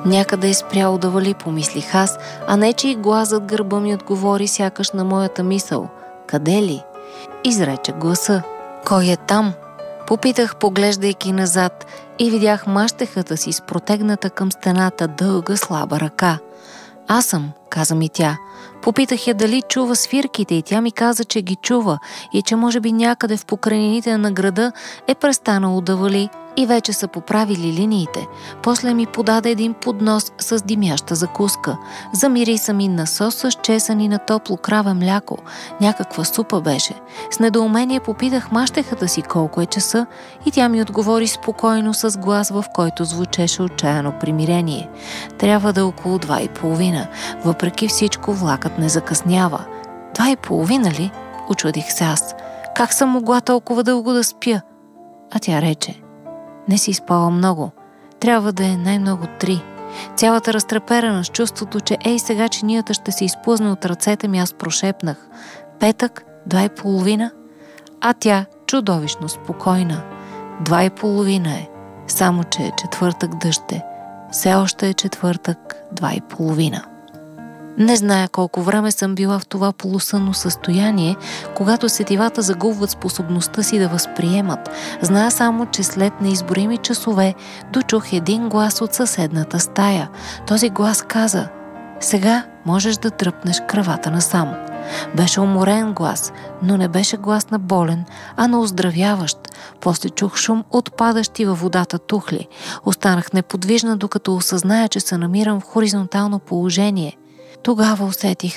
Някъде е спряло да вали, помислих аз, а не че и глас зад гърба ми отговори сякаш на моята мисъл. Къде ли? Изрече гласа. Кой е там? Попитах, поглеждайки назад, и видях мащехата си с протегната към стената дълга слаба ръка. Аз съм, каза ми тя. Попитах я дали чува свирките и тя ми каза, че ги чува и че може би някъде в покрайнините на града е престанало да вали и вече са поправили линиите. После ми подаде един поднос с димяща закуска. Замириса ми на сос с чесън и на топло краве мляко. Някаква супа беше. С недоумение попитах мащехата си колко е часа и тя ми отговори спокойно с глас, в който звучеше отчаяно примирение. Трябва да е около 2:30. Въпреки всичко влакът не закъснява. 2:30 ли? Учудих се аз. Как съм могла толкова дълго да спя? А тя рече: не си спала много. Трябва да е най-много 3. Цялата разтреперена с чувството, че сега чинията ще се изплъзне от ръцете ми, аз прошепнах: петък, 2:30? А тя чудовищно спокойна: 2:30 е. Само че е четвъртък, дъжд е. Все още е четвъртък, 2:30. Не зная колко време съм била в това полусънно състояние, когато сетивата загубват способността си да възприемат. Зная само, че след неизброими часове дочух един глас от съседната стая. Този глас каза: сега можеш да дръпнеш кръвата насам. Беше уморен глас, но не беше глас на болен, а на оздравяващ. После чух шум от падащи във водата тухли. Останах неподвижна, докато осъзная, че се намирам в хоризонтално положение. Тогава усетих